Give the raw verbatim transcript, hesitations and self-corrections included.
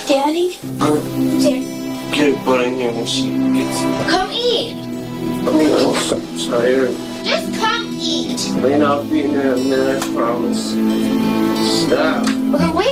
Daddy? Huh? Here. Get butt in here when she gets here. Come eat. I'm so tired. Just come eat. Lena, I'll be in there in a minute, I promise. Stop. Well, wait